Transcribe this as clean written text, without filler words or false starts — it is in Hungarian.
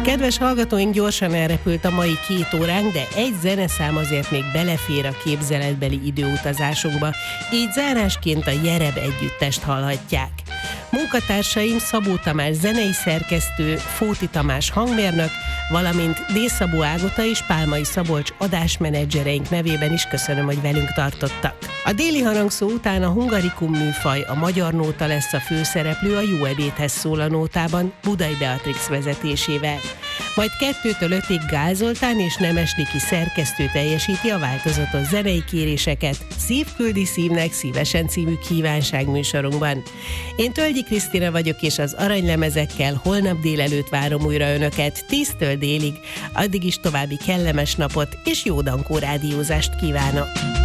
Kedves hallgatóink, gyorsan elrepült a mai 2 óránk, de egy zeneszám azért még belefér a képzeletbeli időutazásokba, így zárásként a Jereb együttest hallhatják. Munkatársaim Szabó Tamás zenei szerkesztő, Fóti Tamás hangmérnök, valamint D. Szabó Ágota és Pálmai Szabolcs adásmenedzsereink nevében is köszönöm, hogy velünk tartottak. A déli harangszó után a hungarikum műfaj, a magyar nóta lesz a főszereplő a Jó ebédhez szól a nótában, Budai Beatrix vezetésével. Majd 2-től 5-ig Gál Zoltán és Nemes Niki szerkesztő teljesíti a változatos zenei kéréseket Szív küldi szívnek szívesen című kívánságműsorunkban. Én Tölgyi Krisztina vagyok, és az aranylemezekkel holnap délelőtt várom újra önöket 10-től délig. Addig is további kellemes napot és jó dankó rádiózást kívánok!